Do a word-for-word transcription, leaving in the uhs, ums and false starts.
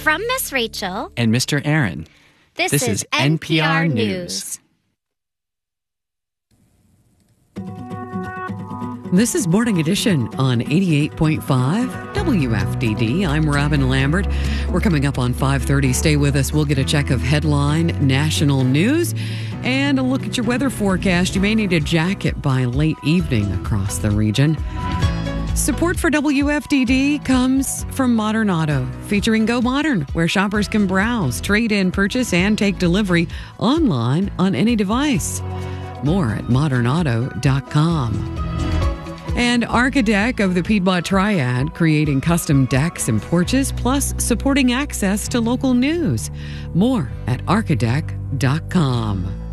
From Miss Rachel and Mister Aaron, this, this is is N P R N P R News. This is Morning Edition on eighty-eight point five W F D D. I'm Robin Lambert. We're coming up on five thirty. Stay with us. We'll get a check of headline national news and a look at your weather forecast. You may need a jacket by late evening across the region. Support for W F D D comes from Modern Auto, featuring Go Modern, where shoppers can browse, trade in, purchase, and take delivery online on any device. More at modern auto dot com. And Archidec of the Piedmont Triad, creating custom decks and porches, plus supporting access to local news. More at archidec dot com.